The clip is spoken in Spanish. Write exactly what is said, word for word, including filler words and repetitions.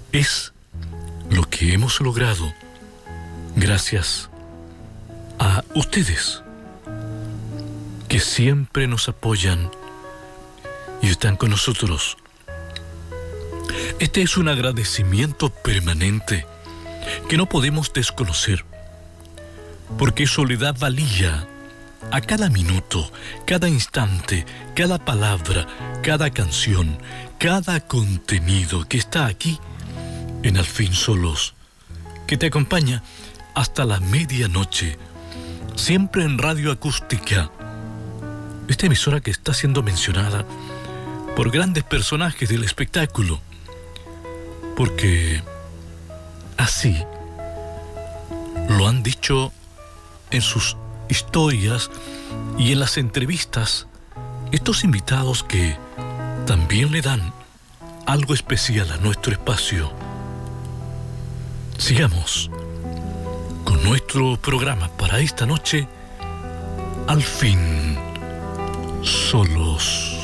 es lo que hemos logrado gracias a ustedes, que siempre nos apoyan y están con nosotros. Este es un agradecimiento permanente que no podemos desconocer, porque eso le da valía a cada minuto, cada instante, cada palabra, cada canción, cada contenido que está aquí en Al Fin Solos, que te acompaña hasta la medianoche, siempre en Radio Acústica, esta emisora que está siendo mencionada por grandes personajes del espectáculo, porque así lo han dicho en sus historias y en las entrevistas estos invitados que también le dan algo especial a nuestro espacio. Sigamos con nuestro programa para esta noche, Al Fin Solos.